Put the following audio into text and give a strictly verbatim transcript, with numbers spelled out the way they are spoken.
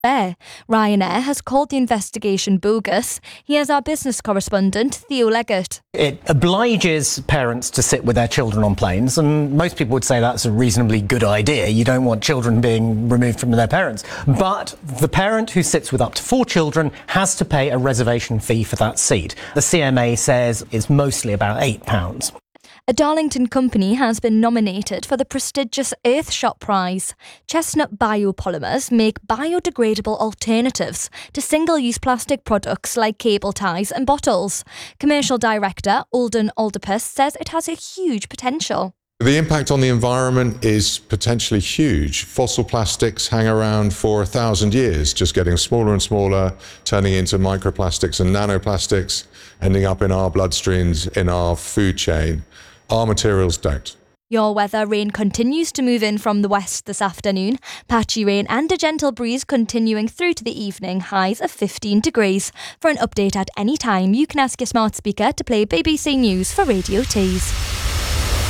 Air. Ryanair has called the investigation bogus. Here's our business correspondent, Theo Leggett. It obliges parents to sit with their children on planes, and most people would say that's a reasonably good idea. You don't want children being removed from their parents. But the parent who sits with up to four children has to pay a reservation fee for that seat. The C M A says it's mostly about eight pounds. A Darlington company has been nominated for the prestigious Earthshot Prize. Chestnut Biopolymers make biodegradable alternatives to single-use plastic products like cable ties and bottles. Commercial director Alden Aldepus says it has a huge potential. The impact on the environment is potentially huge. Fossil plastics hang around for a thousand years, just getting smaller and smaller, turning into microplastics and nanoplastics, ending up in our bloodstreams, in our food chain. Our materials don't. Your weather: rain continues to move in from the west this afternoon. Patchy rain and a gentle breeze continuing through to the evening, highs of fifteen degrees. For an update at any time, you can ask your smart speaker to play B B C News for Radio Tees.